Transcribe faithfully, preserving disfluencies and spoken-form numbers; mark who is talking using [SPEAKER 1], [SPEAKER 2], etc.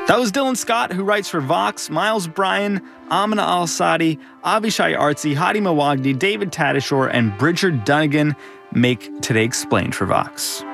[SPEAKER 1] That was Dylan Scott, who writes for Vox. Miles Bryan, Amina Al-Sadi, Avishai Artsy, Hadi Mawagdi, David Tadashore, and Bridger Dunnigan make Today Explained for Vox.